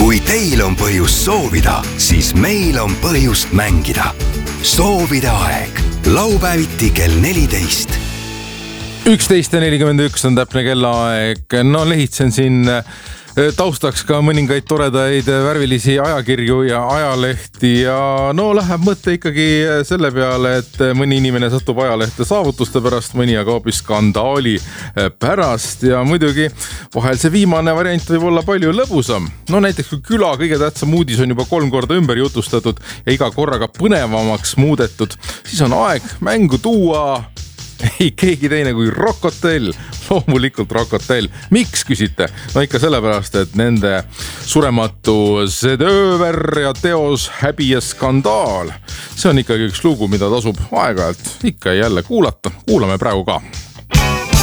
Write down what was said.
Kui teil on põhjust soovida, siis meil on põhjust mängida. Soovide aeg. Laupäeviti kell 14. 11.41 on täpne kellaaeg. No lehitsen siin taustaks ka mõningaid toredaid värvilisi ajakirju ja ajalehti ja no läheb mõte ikkagi selle peale, et mõni inimene satub ajalehte saavutuste pärast, mõni aga hoopis skandaali pärast ja muidugi vahel see viimane variant võib olla palju lõbusam. No näiteks kui küla kõige tähtsam uudis on juba 3 korda ümber jutustatud ja iga korraga põnevamaks muudetud, siis on aeg mängu tuua ei keegi teine kui Rock Hotel, loomulikult Rock Hotel. Miks küsite? No ikka sellepärast, et nende surematu sedööver ja teos Häbi ja skandaal. See on ikkagi üks lugu, mida tasub aeg-ajalt ikka jälle kuulata. Kuulame praegu ka.